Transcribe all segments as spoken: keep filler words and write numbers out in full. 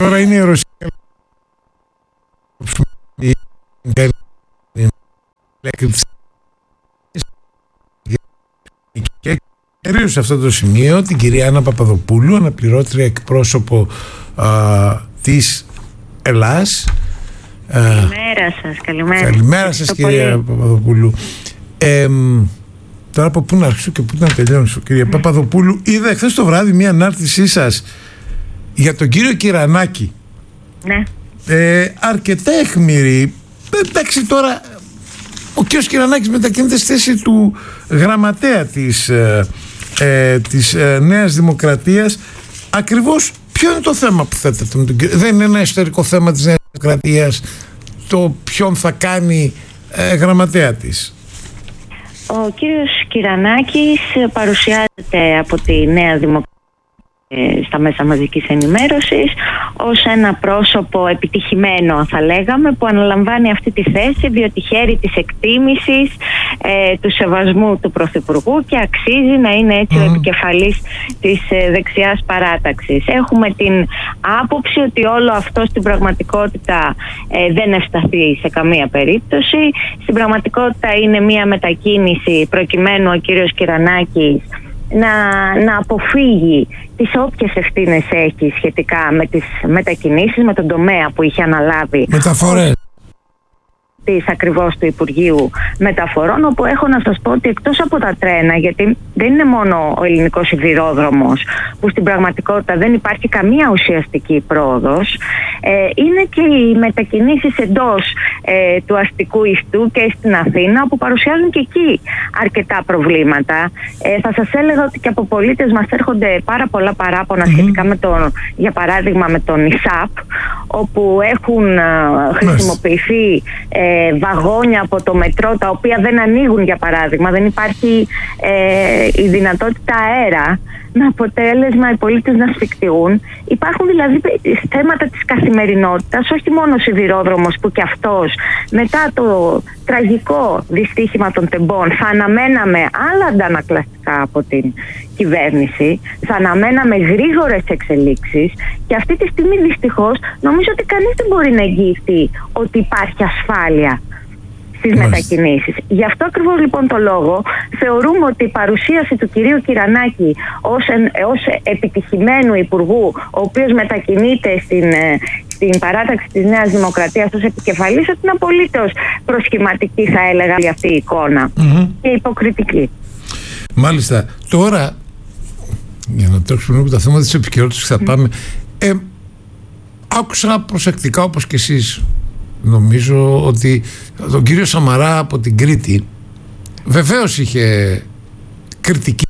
τώρα είναι η Ρωσία. Και κυρίως σε αυτό το σημείο την κυρία Άννα Παπαδοπούλου, αναπληρώτρια εκπρόσωπο α, της Ελλάς. Καλημέρα σας, καλημέρα. Καλημέρα σας κυρία πολύ. Παπαδοπούλου. Ε, τώρα από πού να αρχίσω και πού να τελειώσω, κυρία mm. Παπαδοπούλου. Είδα χθες το βράδυ μια ανάρτησή σας για τον κύριο Κυρανάκη. Ναι. Ε, αρκετά αιχμηρή. Εντάξει, τώρα ο κύριος Κυρανάκης μετακινείται στη θέση του γραμματέα της, ε, ε, της ε, Νέας Δημοκρατίας. Ακριβώς ποιο είναι το θέμα που θέτεται με τον κύριο? Δεν είναι ένα εσωτερικό θέμα της Νέας Δημοκρατίας το ποιον θα κάνει ε, γραμματέα της? Ο κύριος Κυρανάκης παρουσιάζεται από τη Νέα Δημοκρατία στα μέσα μαζικής ενημέρωσης ως ένα πρόσωπο επιτυχημένο, θα λέγαμε, που αναλαμβάνει αυτή τη θέση διότι χαίρει της εκτίμησης, ε, του σεβασμού του Πρωθυπουργού και αξίζει να είναι έτσι mm. ο επικεφαλής της ε, δεξιάς παράταξης. Έχουμε την άποψη ότι όλο αυτό στην πραγματικότητα ε, δεν ευσταθεί σε καμία περίπτωση. Στην πραγματικότητα είναι μια μετακίνηση προκειμένου ο κύριος Κυρανάκης να, να αποφύγει τις όποιες ευθύνες έχει σχετικά με τις μετακινήσεις, με τον τομέα που είχε αναλάβει. Μεταφορές. Της ακριβώς του Υπουργείου Μεταφορών, όπου έχω να σας πω ότι εκτός από τα τρένα, γιατί δεν είναι μόνο ο ελληνικός σιδηρόδρομος που στην πραγματικότητα δεν υπάρχει καμία ουσιαστική πρόοδος, ε, είναι και οι μετακινήσεις εντός ε, του αστικού ιστού και στην Αθήνα, που παρουσιάζουν και εκεί αρκετά προβλήματα. Ε, θα σας έλεγα ότι και από πολίτες μας έρχονται πάρα πολλά παράπονα mm-hmm. σχετικά με τον, για παράδειγμα με τον ΙΣΑΠ, όπου έχουν ε, χρησιμοποιηθεί ε, βαγόνια από το μετρό τα οποία δεν ανοίγουν, για παράδειγμα, δεν υπάρχει ε, η δυνατότητα αέρα, με αποτέλεσμα οι πολίτες να σφιχτιούν. Υπάρχουν δηλαδή θέματα της καθημερινότητας, όχι μόνο ο σιδηρόδρομος που και αυτός μετά το τραγικό δυστύχημα των τεμπών θα αναμέναμε άλλα αντανακλαστικά από την κυβέρνηση, θα αναμέναμε γρήγορες εξελίξεις, και αυτή τη στιγμή δυστυχώς νομίζω ότι κανείς δεν μπορεί να εγγυηθεί ότι υπάρχει ασφάλεια στις μετακινήσεις. Γι' αυτό ακριβώς λοιπόν το λόγο θεωρούμε ότι η παρουσίαση του κυρίου Κυρανάκη ως, ως επιτυχημένου υπουργού, ο οποίος μετακινείται στην, στην παράταξη της Νέας Δημοκρατίας ως επικεφαλής, ότι είναι απολύτως προσχηματική, θα έλεγα, αυτή η εικόνα mm-hmm. και υποκριτική. Μάλιστα. Τώρα, για να τρέξουμε από τα θέματα της επικαιρότητας θα mm-hmm. πάμε, ε, άκουσα προσεκτικά, όπως και εσείς, νομίζω, ότι τον κύριο Σαμαρά από την Κρήτη βεβαίως είχε κριτική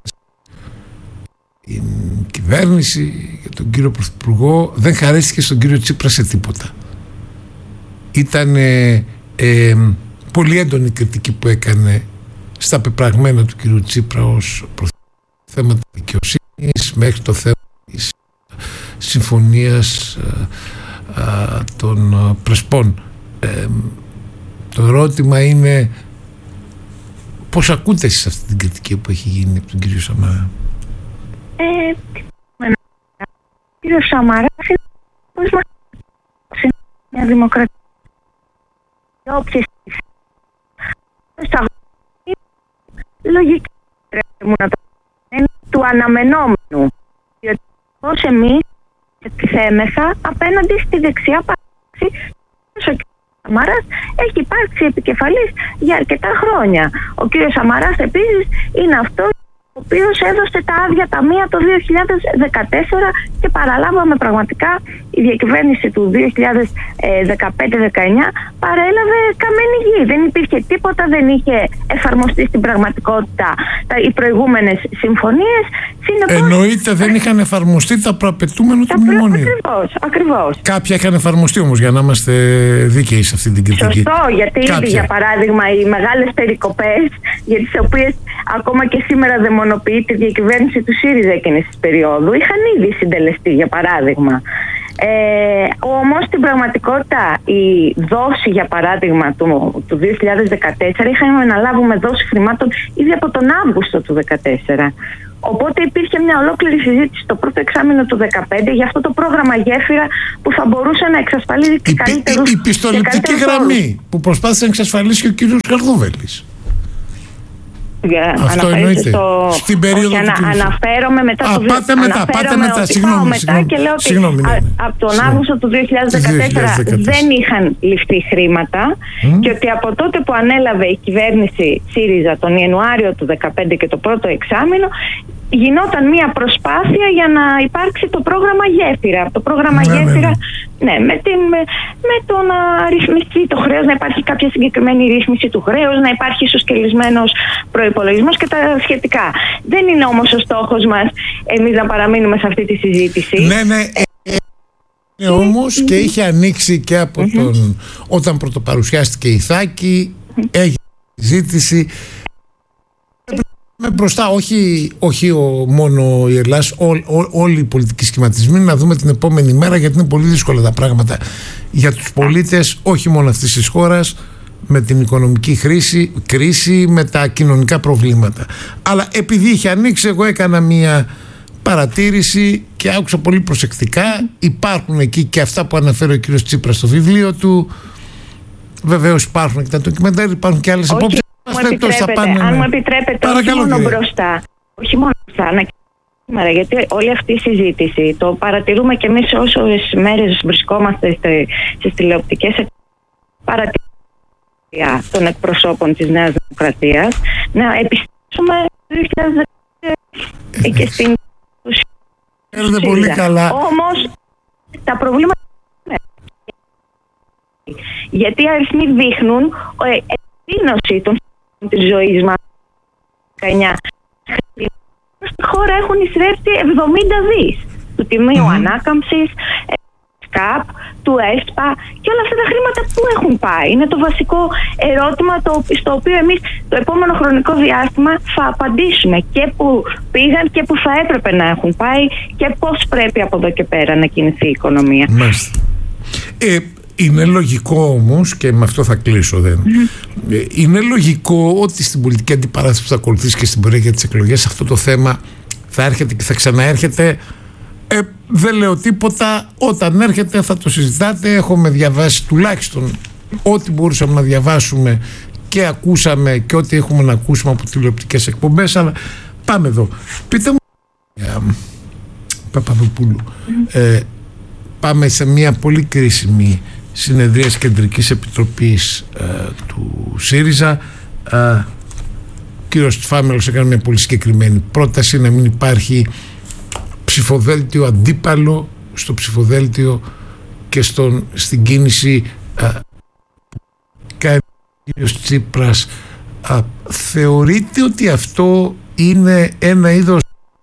η κυβέρνηση για τον κύριο Πρωθυπουργό, δεν χαρίστηκε στον κύριο Τσίπρα σε τίποτα. Ήταν ε, ε, πολύ έντονη κριτική που έκανε στα πεπραγμένα του κύριου Τσίπρα ως θέματα δικαιοσύνης, μέχρι το θέμα της συμφωνίας ε, των Πρεσπών. Ε, το ερώτημα είναι πώς ακούτε εσείς αυτή την κριτική που έχει γίνει από τον κύριο Σαμαρά? Ε, ο κύριος Σαμαράς είναι μια δημοκρατία. Όποιες λογική του αναμενόμενου, διότι πώς εμείς επιθέμεθα απέναντι στη δεξιά παράταξη. Ο κ. Σαμαράς έχει υπάρξει επικεφαλής για αρκετά χρόνια. Ο κ. Σαμαράς επίσης είναι αυτός ο οποίος έδωσε τα άδεια ταμεία το δύο χιλιάδες δεκατέσσερα και παραλάβαμε πραγματικά η διακυβέρνηση του δύο χιλιάδες δεκαπέντε δεκαεννιά παρέλαβε καμένη γη. Δεν υπήρχε τίποτα, δεν είχε εφαρμοστεί στην πραγματικότητα οι προηγούμενες συμφωνίες. Συνεπώς, εννοείται δεν είχαν εφαρμοστεί τα προαπαιτούμενα του μνημονίου. Ακριβώς, ακριβώς. Κάποια είχαν εφαρμοστεί όμως, για να είμαστε δίκαιοι σε αυτή την κριτική. Σωστό, γιατί ήδη, για παράδειγμα, οι μεγάλες περικοπές, για τις οποίες ακόμα και σήμερα δαιμονοποιείται η διακυβέρνηση του ΣΥΡΙΖΑ εκείνης της περίοδου, είχαν ήδη συντελεστεί, για παράδειγμα. Ε, όμως στην πραγματικότητα η δόση, για παράδειγμα, του, του δύο χιλιάδες δεκατέσσερα είχαμε να λάβουμε δόση χρημάτων ήδη από τον Αύγουστο του δύο χιλιάδες δεκατέσσερα. Οπότε υπήρχε μια ολόκληρη συζήτηση το πρώτο εξάμηνο του δύο χιλιάδες δεκαπέντε για αυτό το πρόγραμμα Γέφυρα που θα μπορούσε να εξασφαλίζει και καλύτερους. Η, η, η πιστοληπτική γραμμή όρους που προσπάθησε να εξασφαλίσει και ο κύριος Καρδούβελης. Αυτό εννοείται. Στο... Στην περίοδο όχι, του ανα, αναφέρομαι μετά Α, το δύο χιλιάδες δεκατέσσερα. Πάτε μετά, πάτε μετά. Συγγνώμη, μετά συγγνώμη. Και λέω ότι συγγνώμη, ναι, ναι. από τον συγγνώμη. Αύγουστο του δύο χιλιάδες δεκατέσσερα δεν είχαν ληφθεί χρήματα mm. και ότι από τότε που ανέλαβε η κυβέρνηση ΣΥΡΙΖΑ τον Ιανουάριο του δύο χιλιάδες δεκαπέντε και το πρώτο εξάμηνο γινόταν μια προσπάθεια για να υπάρξει το πρόγραμμα Γέφυρα. Το πρόγραμμα ναι, Γέφυρα, ναι, ναι. ναι με, την, με, με το να ρυθμιστεί το χρέος, να υπάρχει κάποια συγκεκριμένη ρύθμιση του χρέους, να υπάρχει ισοσκελισμένος προϋπολογισμός και τα σχετικά. Δεν είναι όμως ο στόχος μας εμείς να παραμείνουμε σε αυτή τη συζήτηση. Ναι, ναι. Ε, όμως και είχε ανοίξει και από mm-hmm. τον... Όταν πρωτοπαρουσιάστηκε η Θάκη, mm-hmm. έγινε συζήτηση. Με μπροστά, όχι, όχι ο, μόνο η Ελλάδα, όλοι οι πολιτικοί σχηματισμοί, να δούμε την επόμενη μέρα, γιατί είναι πολύ δύσκολα τα πράγματα για τους πολίτες, όχι μόνο αυτής της χώρας, με την οικονομική χρήση, κρίση, με τα κοινωνικά προβλήματα. Αλλά επειδή είχε ανοίξει, εγώ έκανα μία παρατήρηση και άκουσα πολύ προσεκτικά. Υπάρχουν εκεί και αυτά που αναφέρει ο κύριος Τσίπρας στο βιβλίο του. Βεβαίως υπάρχουν και τα ντοκιμαντέρ, υπάρχουν και άλλες απόψεις. Μου επιτρέπετε, αν μου επιτρέπετε, παρακαλώ, όχι μόνο κύριε. μπροστά, όχι μόνο μπροστά, να σήμερα, γιατί όλη αυτή η συζήτηση το παρατηρούμε και εμείς όσες μέρες βρισκόμαστε στις τηλεοπτικές παρατηρήσεις των εκπροσώπων της Νέας Δημοκρατίας, να επιστρέψουμε το δύο χιλιάδες δεκαπέντε και στην ουσία. Πολύ καλά. Όμως τα προβλήματα γιατί οι αριθμοί δείχνουν επίδοση των της ζωής μας στη χώρα έχουν εισρέψει εβδομήντα δις του Ταμείου mm-hmm. Ανάκαμψης, ΚΑΠ, του ΕΣΠΑ και όλα αυτά τα χρήματα που έχουν πάει. Είναι το βασικό ερώτημα το, στο οποίο εμείς το επόμενο χρονικό διάστημα θα απαντήσουμε και που πήγαν και που θα έπρεπε να έχουν πάει και πώς πρέπει από εδώ και πέρα να κινηθεί η οικονομία. Μάλιστα. Ε, Είναι λογικό όμως, και με αυτό θα κλείσω, δεν. Mm-hmm. Είναι λογικό ότι στην πολιτική αντιπαράθεση που θα ακολουθήσει και στην πορεία για τις εκλογές αυτό το θέμα θα έρχεται και θα ξαναέρχεται. Ε, δεν λέω τίποτα. Όταν έρχεται θα το συζητάτε. Έχουμε διαβάσει τουλάχιστον ό,τι μπορούσαμε να διαβάσουμε και ακούσαμε και ό,τι έχουμε να ακούσουμε από τηλεοπτικές εκπομπές. Αλλά πάμε εδώ. Πείτε μου, ε, Παπαδοπούλου, mm-hmm. ε, πάμε σε μια πολύ κρίσιμη συνεδρίας Κεντρικής Επιτροπής ε, του ΣΥΡΙΖΑ. Ε, ο κύριος Φάμελος έκανε μια πολύ συγκεκριμένη πρόταση να μην υπάρχει ψηφοδέλτιο αντίπαλο στο ψηφοδέλτιο και στον, στην κίνηση ε, κάνει ο κύριος Τσίπρας. Ε, θεωρείτε ότι αυτό είναι ένα είδος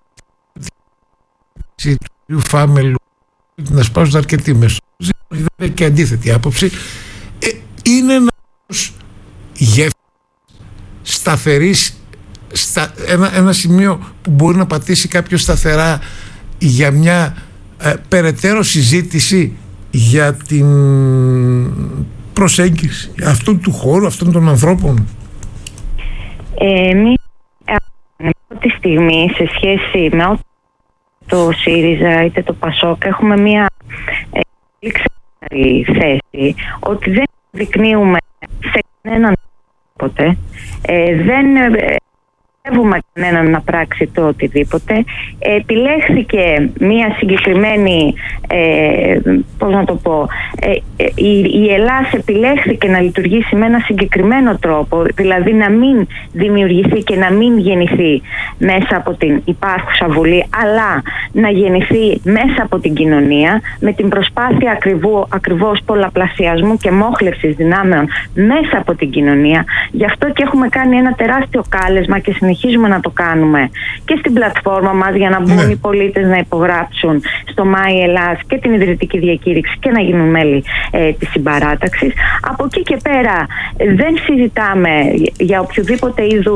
του κύριου Φάμελου να σπάζουν αρκετοί μέσα και αντίθετη άποψη, ε, είναι ένα γέφυρα σταθερής, στα, ένα, ένα σημείο που μπορεί να πατήσει κάποιος σταθερά για μια ε, περαιτέρω συζήτηση για την προσέγγιση αυτού του χώρου, αυτών των ανθρώπων. Ε, εμείς από τη στιγμή σε σχέση με το ΣΥΡΙΖΑ είτε το ΠΑΣΟΚ έχουμε μια ε, ξεκάθαρη θέση ότι δεν δεικνύουμε σε κανέναν ποτέ, ε, δεν ε, πιστεύουμε κανέναν να πράξει το οτιδήποτε. Επιλέχθηκε μια συγκεκριμένη, ε, πώς να το πω, ε, ε, η, η Ελλάδα επιλέχθηκε να λειτουργήσει με ένα συγκεκριμένο τρόπο, δηλαδή να μην δημιουργηθεί και να μην γεννηθεί μέσα από την υπάρχουσα Βουλή, αλλά να γεννηθεί μέσα από την κοινωνία, με την προσπάθεια ακριβού, ακριβώς πολλαπλασιασμού και μόχλευσης δυνάμεων μέσα από την κοινωνία. Γι' αυτό και έχουμε κάνει ένα τεράστιο κάλεσμα και συνεχίζουμε να το κάνουμε και στην πλατφόρμα μας για να μπουν ναι. οι πολίτες να υπογράψουν στο Μάη Ελλάς και την ιδρυτική διακήρυξη και να γίνουν μέλη ε, της συμπαράταξης. Από εκεί και πέρα δεν συζητάμε για οποιοδήποτε είδους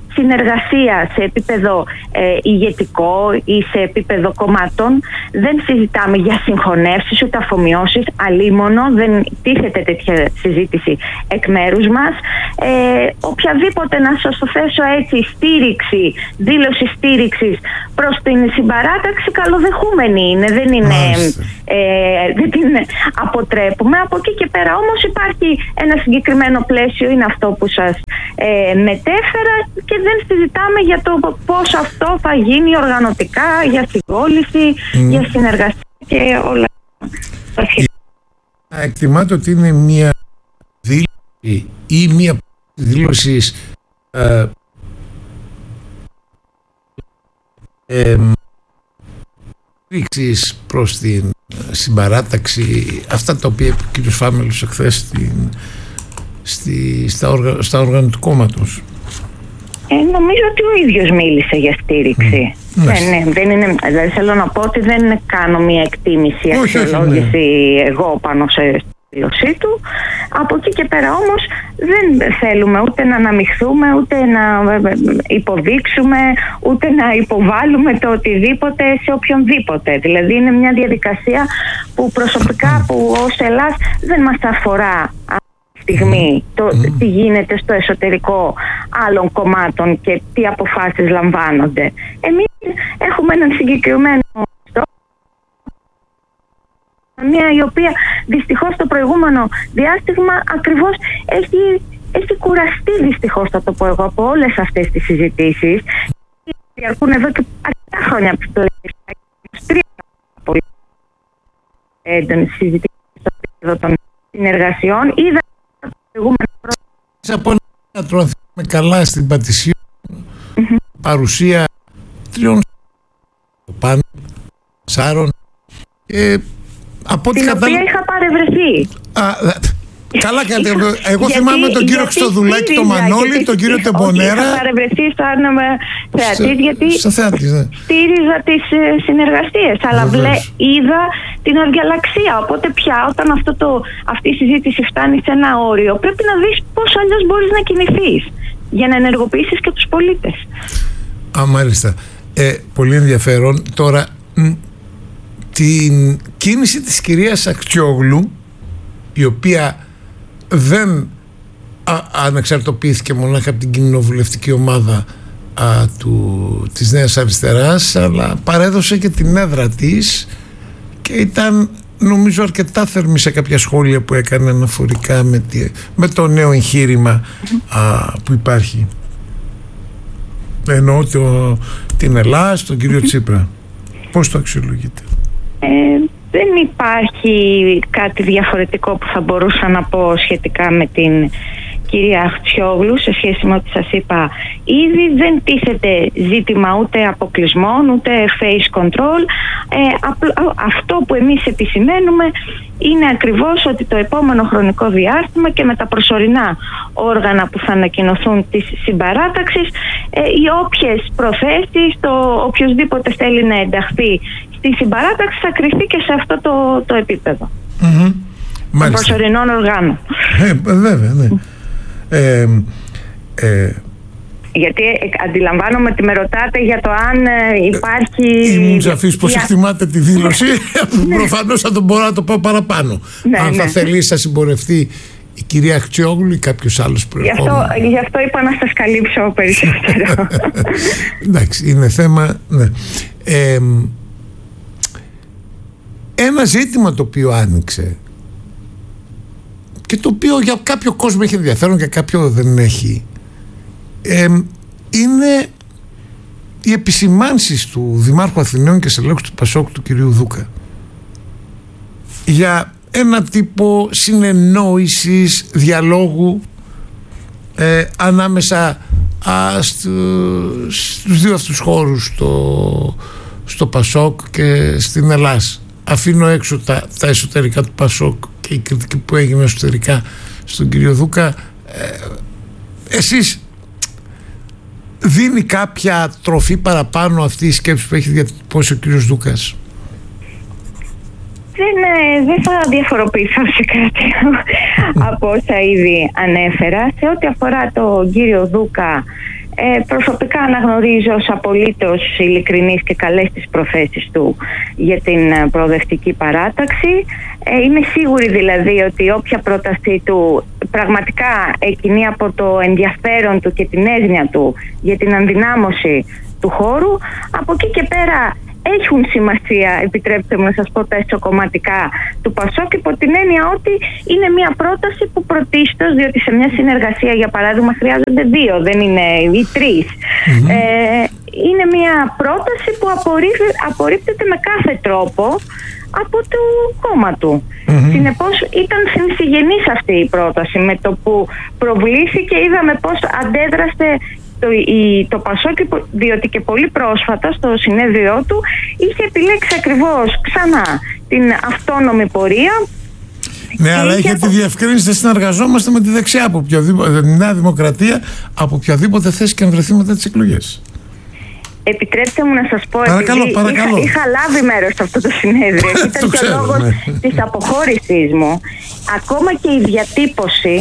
συνεργασία σε επίπεδο ε, ηγετικό ή σε επίπεδο κομμάτων. Δεν συζητάμε για συγχωνεύσεις ούτε αφομοιώσεις, αλίμονο, δεν τίθεται τέτοια συζήτηση εκ μέρους μας. Ε, οποιαδήποτε, να σας το θέσω έτσι, στήριξη, δήλωση στήριξης προς την συμπαράταξη καλοδεχούμενη είναι, δεν είναι, ε, δεν την αποτρέπουμε. Από εκεί και πέρα όμως υπάρχει ένα συγκεκριμένο πλαίσιο, είναι αυτό που σας ε, μετέφερα, και δεν συζητάμε για το πώς αυτό θα γίνει οργανωτικά, για συγκόλληση, mm. για συνεργασία και όλα αυτά. Εκτιμάται ότι είναι μια δήλωση ή μια δήλωση ε, ε, στήριξης προς την συμπαράταξη, αυτά τα οποία είπε ο κ. Φάμελος εχθές στην, στη, στα, οργα, στα οργανωτικού κόμματος. Ε, νομίζω ότι ο ίδιος μίλησε για στήριξη. Mm. Ναι, ναι, δεν είναι, δηλαδή θέλω να πω ότι δεν κάνω μια εκτίμηση, αξιολόγηση ναι. εγώ πάνω σε δήλωσή του. Από εκεί και πέρα όμως δεν θέλουμε ούτε να αναμειχθούμε, ούτε να υποδείξουμε, ούτε να υποβάλουμε το οτιδήποτε σε οποιονδήποτε. Δηλαδή είναι μια διαδικασία που προσωπικά που ως Ελλάς δεν μας αφορά στιγμή το mm. τι γίνεται στο εσωτερικό άλλων κομμάτων και τι αποφάσεις λαμβάνονται. Εμείς έχουμε έναν συγκεκριμένο στόχο, μια η οποία δυστυχώς το προηγούμενο διάστημα ακριβώς έχει, έχει κουραστεί, δυστυχώς θα το πω εγώ, από όλες αυτές τις συζητήσεις. Διαρκούν εδώ και αρκετά χρόνια πλέον. Τρία πολύ έντονες συζητήσεις στο επίπεδο των συνεργασιών. Είδα από ένα τρόθυμε καλά στην Πατησίων mm-hmm. παρουσία τριών πάνω, Σάρων και από την οποία κατα... είχα παρευρεθεί. Α, καλά κάνετε. Εγώ θυμάμαι τον κύριο Χριστοδουλάκη, τον Μανώλη, γιατί, τον κύριο Τεμπονέρα. Είχα παρευρεθεί σαν θεατής γιατί θεατής, ναι. στήριζα τις συνεργασίες, αλλά βλέ, είδα την αδιαλαξία. Οπότε πια όταν αυτό το, αυτή η συζήτηση φτάνει σε ένα όριο, πρέπει να δεις πώς αλλιώς μπορείς να κινηθείς για να ενεργοποιήσεις και τους πολίτες. Α, μάλιστα. Ε, πολύ ενδιαφέρον. Τώρα, μ, την κίνηση της κυρίας Ακτιόγλου, η οποία δεν α, ανεξαρτοποιήθηκε μονάχα από την κοινοβουλευτική ομάδα α, του, της Νέας Αριστεράς, αλλά παρέδωσε και την έδρα της και ήταν νομίζω αρκετά θερμή σε κάποια σχόλια που έκανε αναφορικά με, τη, με το νέο εγχείρημα α, που υπάρχει. Εννοώ το, την Ελλάδα, τον κύριο Τσίπρα. Πώς το αξιολογείτε? Ε, δεν υπάρχει κάτι διαφορετικό που θα μπορούσα να πω σχετικά με την κυρία Αχτσιόγλου σε σχέση με ό,τι σας είπα ήδη. Δεν τίθεται ζήτημα ούτε αποκλεισμών ούτε face control. Ε, απλ, αυτό που εμείς επισημαίνουμε είναι ακριβώς ότι το επόμενο χρονικό διάστημα και με τα προσωρινά όργανα που θα ανακοινωθούν της συμπαράταξης, ε, οι όποιες προθέσεις, το οποιοσδήποτε θέλει να ενταχθεί στη συμπαράταξη θα κριθεί και σε αυτό το, το επίπεδο mm-hmm. των προσωρινών οργάνων. Ε, βέβαια, ναι. Ε, ε, Γιατί αντιλαμβάνομαι ότι με ρωτάτε για το αν υπάρχει... Ήμουν σαφής πως εκτιμάτε τη δήλωση. Προφανώς θα τον μπορώ να το πω παραπάνω. Ναι, αν ναι. θα θελήσει να συμπορευτεί η κυρία Αχτσιόγλου ή κάποιος άλλος προηγούμενος. Γι' αυτό, γι' αυτό είπα να σας καλύψω περισσότερο. Εντάξει, είναι θέμα... Ναι. Ε, ένα ζήτημα το οποίο άνοιξε και το οποίο για κάποιο κόσμο έχει ενδιαφέρον και κάποιο δεν έχει, ε, είναι οι επισημάνσεις του Δημάρχου Αθηναίων και Στελέχους του Πασόκ του κυρίου Δούκα για ένα τύπο συνεννόησης, διαλόγου ε, ανάμεσα α, στου, στους δύο αυτούς χώρους, στο, στο Πασόκ και στην Ελλάδα. Αφήνω έξω τα, τα εσωτερικά του Πασόκ και η κριτική που έγινε εσωτερικά στον κύριο Δούκα. Ε, εσείς δίνει κάποια τροφή παραπάνω αυτή η σκέψη που έχει διατυπώσει ο κύριος Δούκας? Δεν, δεν θα διαφοροποιηθώ σε κάτι από όσα ήδη ανέφερα. Σε ό,τι αφορά τον κύριο Δούκα, Ε, προσωπικά αναγνωρίζω ως απολύτως ειλικρινής και καλές τις προθέσεις του για την προοδευτική παράταξη. Ε, είμαι σίγουρη δηλαδή ότι όποια πρότασή του πραγματικά εκκινεί από το ενδιαφέρον του και την έγνοια του για την ενδυνάμωση του χώρου, από εκεί και πέρα έχουν σημασία, επιτρέψτε μου να σας πω, τα εσωκομματικά του ΠΑΣΟΚ, υπό την έννοια ότι είναι μια πρόταση που πρωτίστως, διότι σε μια συνεργασία για παράδειγμα χρειάζονται δύο, δεν είναι οι τρεις. Mm-hmm. Ε, είναι μια πρόταση που απορρίπτεται με κάθε τρόπο από το κόμμα του. Mm-hmm. Συνεπώς ήταν συνσυγενής αυτή η πρόταση. Με το που προβλήθηκε είδαμε πώς αντέδρασε Το, η, το ΠΑΣΟΚ, διότι και πολύ πρόσφατα στο συνέδριό του είχε επιλέξει ακριβώς ξανά την αυτόνομη πορεία. Ναι, αλλά είχε τη διευκρίνηση ότι συνεργαζόμαστε με τη δεξιά, από οποιαδήποτε, τη Νέα Δημοκρατία, από οποιαδήποτε θέση και αν βρεθεί μετά τις εκλογές. Επιτρέψτε μου να σας πω, παρακαλώ, επειδή παρακαλώ. Είχα, είχα λάβει μέρος σε αυτό το συνέδριο και ήταν και ο λόγος ναι. της αποχώρησής μου. Ακόμα και η διατύπωση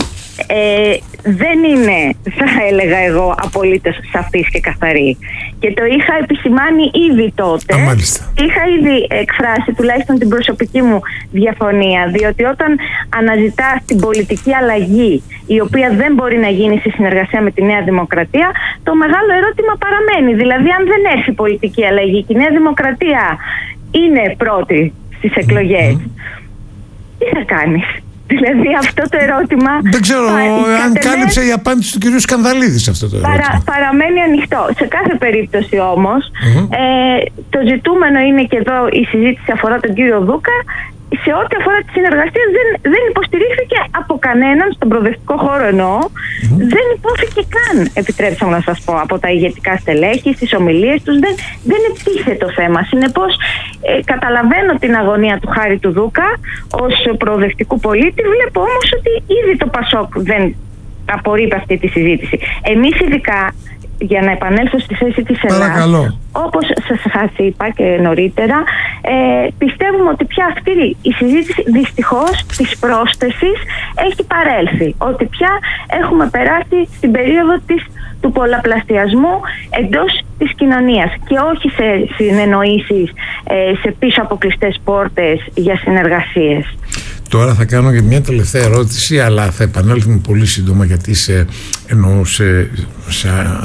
ε, δεν είναι, θα έλεγα εγώ, απολύτως σαφής και καθαρή. Και το είχα επισημάνει ήδη τότε. Α, είχα ήδη εκφράσει τουλάχιστον την προσωπική μου διαφωνία, διότι όταν αναζητάς την πολιτική αλλαγή, η οποία δεν μπορεί να γίνει σε συνεργασία με τη Νέα Δημοκρατία, το μεγάλο ερώτημα παραμένει. Δηλαδή, αν δεν έρθει πολιτική αλλαγή και η Νέα Δημοκρατία είναι πρώτη στις εκλογές, mm-hmm. τι θα κάνεις? Δηλαδή αυτό το ερώτημα... Δεν ξέρω αν κατεμέ... κάλυψε η απάντηση του κυρίου Σκανδαλίδη σε αυτό το ερώτημα. Παρα, παραμένει ανοιχτό. Σε κάθε περίπτωση όμως, mm-hmm. ε, το ζητούμενο είναι, και εδώ η συζήτηση αφορά τον κύριο Δούκα, σε ό,τι αφορά τη συνεργασία δεν, δεν υποστηρίχθηκε από κανέναν, στον προοδευτικό χώρο εννοώ, mm-hmm. δεν υπόθηκε καν, επιτρέψτε μου να σας πω, από τα ηγετικά στελέχη, στις ομιλίες τους, δεν, δεν ετήθε το θέμα. Συνεπώς, ε, καταλαβαίνω την αγωνία του Χάρη του Δούκα ως προοδευτικού πολίτη, βλέπω όμως ότι ήδη το ΠΑΣΟΚ δεν απορρίπτει αυτή τη συζήτηση. Εμείς ειδικά, για να επανέλθω στη θέση της Ελλάδας, όπως σας είπα και νωρίτερα, ε, πιστεύουμε ότι πια αυτή η συζήτηση δυστυχώς της πρόσθεσης έχει παρέλθει. Ότι πια έχουμε περάσει στην περίοδο της, του πολλαπλασιασμού εντός της κοινωνίας και όχι σε συνεννοήσεις, ε, σε πίσω από κλειστές πόρτες για συνεργασίες. Τώρα θα κάνω και μια τελευταία ερώτηση, αλλά θα επανέλθουμε πολύ σύντομα, γιατί σε, εννοώ σε, σε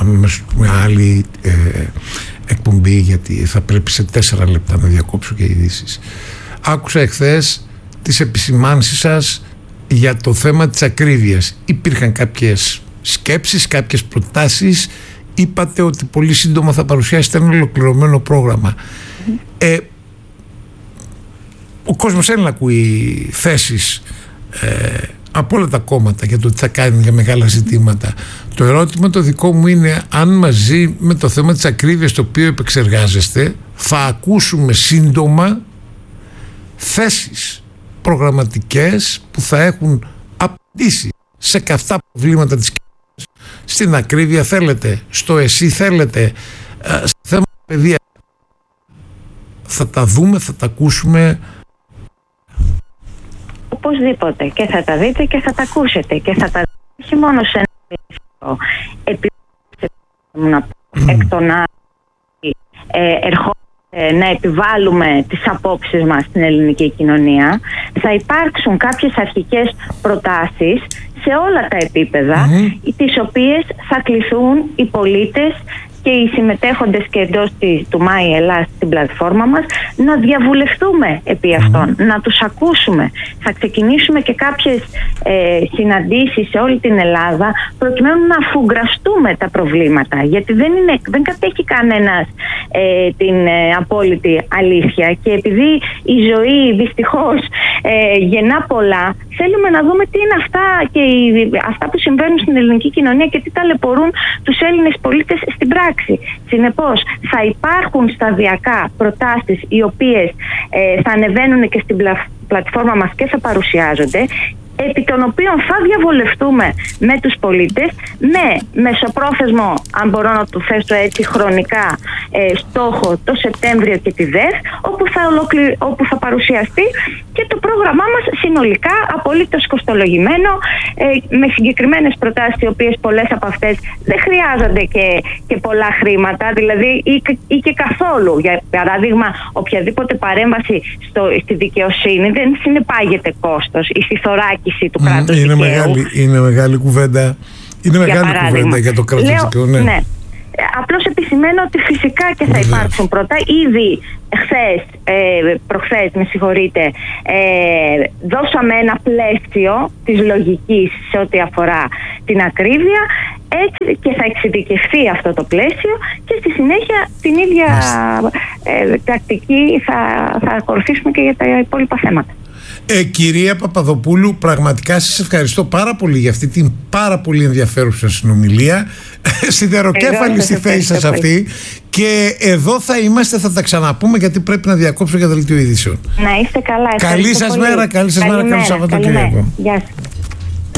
μια άλλη ε, εκπομπή, γιατί θα πρέπει σε τέσσερα λεπτά να διακόψω και ειδήσεις. Άκουσα εχθές τις επισημάνσεις σας για το θέμα της ακρίβειας. Υπήρχαν κάποιες σκέψεις, κάποιες προτάσεις. Είπατε ότι πολύ σύντομα θα παρουσιάσετε ένα ολοκληρωμένο πρόγραμμα. Mm-hmm. Ε, ο κόσμος θέλει να ακούει θέσεις ε, από όλα τα κόμματα για το τι θα κάνει για μεγάλα ζητήματα. Το ερώτημα το δικό μου είναι αν μαζί με το θέμα της ακρίβειας, το οποίο επεξεργάζεστε, θα ακούσουμε σύντομα θέσεις προγραμματικές που θα έχουν απαντήσει σε καυτά προβλήματα της κοινωνίας. Στην ακρίβεια θέλετε, στο εσύ θέλετε, ε, στο θέμα παιδεία. Θα τα δούμε, θα τα ακούσουμε. Οπωσδήποτε, και θα τα δείτε και θα τα ακούσετε και θα τα δείτε όχι μόνο σε ένα επίπεδο, επιτρέψτε mm. εκ των άλλων, ε, ερχόμαστε να επιβάλλουμε τις απόψεις μας στην ελληνική κοινωνία. Θα υπάρξουν κάποιες αρχικές προτάσεις σε όλα τα επίπεδα, mm. τις οποίες θα κληθούν οι πολίτες και οι συμμετέχοντες και εντός του Μάη Ελλάς στην πλατφόρμα μας να διαβουλευτούμε επί αυτών, mm. να τους ακούσουμε. Θα ξεκινήσουμε και κάποιες ε, συναντήσεις σε όλη την Ελλάδα προκειμένου να αφουγκραστούμε τα προβλήματα, γιατί δεν, είναι, δεν κατέχει κανένας ε, την ε, απόλυτη αλήθεια, και επειδή η ζωή δυστυχώς ε, γεννά πολλά, θέλουμε να δούμε τι είναι αυτά, και οι, αυτά που συμβαίνουν στην ελληνική κοινωνία και τι ταλαιπωρούν τους Έλληνες πολίτες στην πράξη. Συνεπώς, θα υπάρχουν σταδιακά προτάσεις οι οποίες ε, θα ανεβαίνουν και στην πλα, πλατφόρμα μας και θα παρουσιάζονται, επί των οποίων θα διαβολευτούμε με τους πολίτες, με μεσοπρόθεσμο, αν μπορώ να το θέσω έτσι χρονικά, ε, στόχο το Σεπτέμβριο και τη ΔΕΘ, όπου θα, ολοκλη... όπου θα παρουσιαστεί και το πρόγραμμά μας συνολικά, απολύτως κοστολογημένο, ε, με συγκεκριμένες προτάσεις, οι οποίες πολλές από αυτές δεν χρειάζονται και, και πολλά χρήματα, δηλαδή ή, ή και καθόλου. Για παράδειγμα, οποιαδήποτε παρέμβαση στο, στη δικαιοσύνη δεν συνεπάγεται κόστος, η θωράκιση του mm, κράτους είναι δικαίου. Μεγάλη, είναι μεγάλη κουβέντα. Είναι για μεγάλη παράδειγμα. κουβέντα για το κράτος δικαίου, ναι. ναι. Απλώς επισημαίνω ότι φυσικά και θα υπάρξουν πρώτα. Ήδη χθες, ε, προχθές, με συγχωρείτε, ε, δώσαμε ένα πλαίσιο της λογικής σε ό,τι αφορά την ακρίβεια, έτσι και θα εξειδικευθεί αυτό το πλαίσιο και στη συνέχεια την ίδια ε, τακτική θα, θα ακολουθήσουμε και για τα υπόλοιπα θέματα. Ε, κυρία Παπαδοπούλου, πραγματικά σας ευχαριστώ πάρα πολύ για αυτή την πάρα πολύ ενδιαφέρουσα συνομιλία. Σιδεροκέφαλη στη θέση σας αυτή. Και εδώ θα είμαστε, θα τα ξαναπούμε, γιατί πρέπει να διακόψω για δελτίο ειδήσεων. Να είστε καλά. Καλή σας μέρα, καλή σας μέρα, καλό Σαββατοκύριακο. Γεια σας.